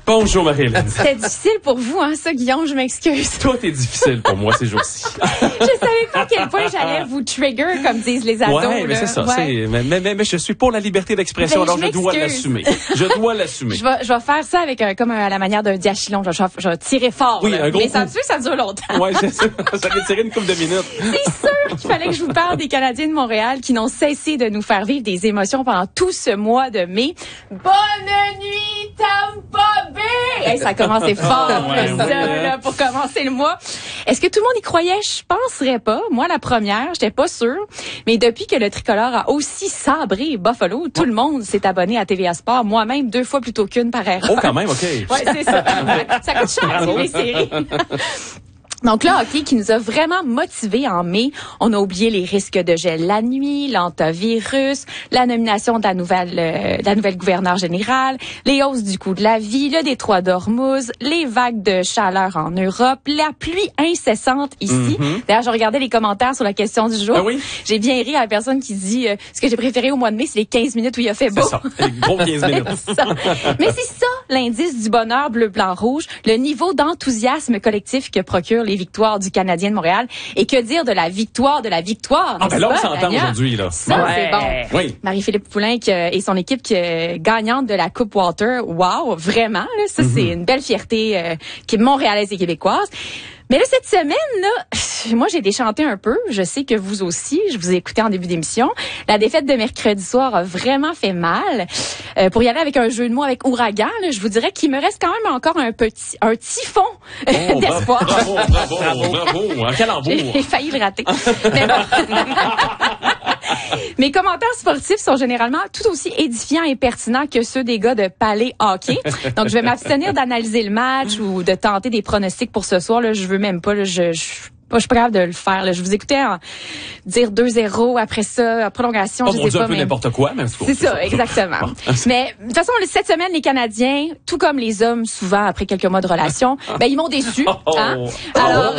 Bonjour Marie-Hélène. C'était difficile pour vous, hein, ça, Guillaume, je m'excuse. Tout est difficile pour moi ces jours-ci. Je savais pas à quel point j'allais vous trigger, comme disent les ados. Ouais, mais c'est ça. Ouais. Mais je suis pour la liberté d'expression, alors je dois l'assumer. Je dois l'assumer. Je vais faire ça avec comme à la manière d'un diachylon. Je vais tirer fort. Oui, là. un gros mais coup. ça dure longtemps. Ouais, c'est ça. Ça va tirer une couple de minutes. C'est sûr qu'il fallait que je vous parle des Canadiens de Montréal qui n'ont cessé de nous faire vivre des émotions pendant tout ce mois de mai. Bonne nuit, Tampa Bay! Hey, ça a commencé fort, là, pour commencer le mois. Est-ce que tout le monde y croyait? Je penserais pas. Moi, la première, j'étais pas sûre. Mais depuis que le tricolore a aussi sabré Buffalo, tout le monde s'est abonné à TVA Sport. Moi-même, 2 fois plutôt qu'une par erreur. Oh, quand même, OK. Ouais, c'est ça. Ça coûte cher, les séries. Donc le hockey qui nous a vraiment motivés en mai, on a oublié les risques de gel la nuit, l'antivirus, la nomination de la nouvelle gouverneure générale, les hausses du coût de la vie, le détroit d'Ormuz, les vagues de chaleur en Europe, la pluie incessante ici. D'ailleurs, je regardais les commentaires sur la question du jour. Ah oui? J'ai bien ri à la personne qui dit ce que j'ai préféré au mois de mai, c'est les 15 minutes où il a fait beau. C'est ça, les gros 15 minutes. C'est ça. Mais c'est ça l'indice du bonheur bleu, blanc, rouge, le niveau d'enthousiasme collectif que procure les victoires du Canadien de Montréal. Et que dire de la victoire de la victoire? Ah, ben là, on s'entend aujourd'hui, là. Ça, c'est bon. Oui. Marie-Philippe Poulin et son équipe gagnante de la Coupe Walter. Wow, vraiment, là, ça, c'est une belle fierté qui est montréalaise et québécoise. Mais là, cette semaine, là, moi, j'ai déchanté un peu. Je sais que vous aussi, je vous ai écouté en début d'émission. La défaite de mercredi soir a vraiment fait mal. Pour y aller avec un jeu de mots avec Ouragan, là, je vous dirais qu'il me reste quand même encore un typhon d'espoir. Bravo. Un calembour. J'ai failli le rater. Mais bon. Mes commentaires sportifs sont généralement tout aussi édifiants et pertinents que ceux des gars de Palais Hockey. Donc, je vais m'abstenir d'analyser le match ou de tenter des pronostics pour ce soir. Là, je veux même pas. Là, je suis pas capable de le faire. Là. Je vous écoutais dire 2-0 après ça, en prolongation. Oh, je on sais dit pas, un peu mais n'importe quoi, même. c'est ça, exactement. Mais de toute façon, cette semaine, les Canadiens, tout comme les hommes, souvent après quelques mois de relation, ben ils m'ont déçu. Hein? Alors,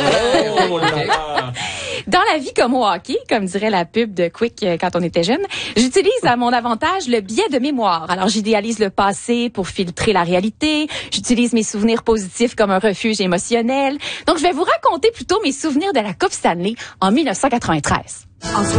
dans la vie comme au hockey, comme dirait la pub de Quick quand on était jeune, j'utilise à mon avantage le biais de mémoire. Alors, j'idéalise le passé pour filtrer la réalité. J'utilise mes souvenirs positifs comme un refuge émotionnel. Donc, je vais vous raconter plutôt mes souvenirs de la Coupe Stanley en 1993.